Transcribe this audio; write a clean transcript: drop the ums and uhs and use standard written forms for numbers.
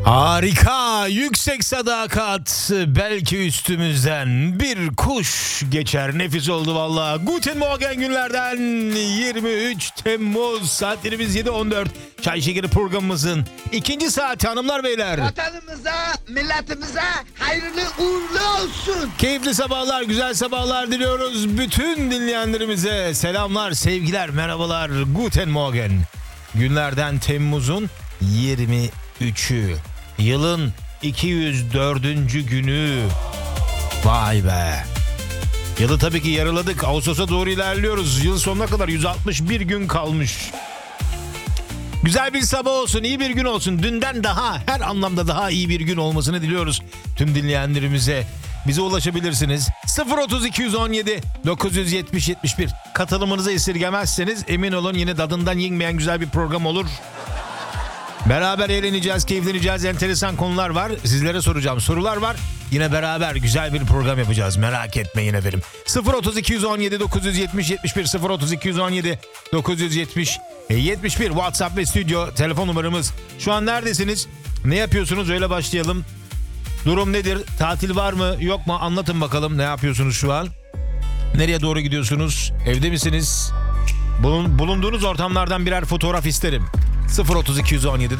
Harika, yüksek sadakat, belki üstümüzden bir kuş geçer, nefis oldu valla. Guten Morgen günlerden 23 Temmuz, saatlerimiz 7.14. Çay Şekeri programımızın ikinci saati hanımlar beyler. Vatanımıza, milletimize hayırlı uğurlu olsun. Keyifli sabahlar, güzel sabahlar diliyoruz. Bütün dinleyenlerimize selamlar, sevgiler, merhabalar. Guten Morgen. Günlerden Temmuz'un 23'ü. Yılın 204. günü. Vay be. Yılı tabii ki yarıladık. Ağustos'a doğru ilerliyoruz. Yıl sonuna kadar 161 gün kalmış. Güzel bir sabah olsun, iyi bir gün olsun. Dünden daha, her anlamda daha iyi bir gün olmasını diliyoruz tüm dinleyenlerimize. Bize ulaşabilirsiniz. 030-217 970 71. Katılımınızı esirgemezseniz emin olun yine tadından yenmeyen güzel bir program olur. Beraber eğleneceğiz, keyifleneceğiz. Enteresan konular var. Sizlere soracağım sorular var. Yine beraber güzel bir program yapacağız. Merak etmeyin efendim. 030-217 970 71 030-217 970 71 WhatsApp ve stüdyo telefon numaramız. Şu an neredesiniz? Ne yapıyorsunuz? Öyle başlayalım. Durum nedir? Tatil var mı? Yok mu? Anlatın bakalım. Ne yapıyorsunuz şu an? Nereye doğru gidiyorsunuz? Evde misiniz? Bulunduğunuz ortamlardan birer fotoğraf isterim. 030-217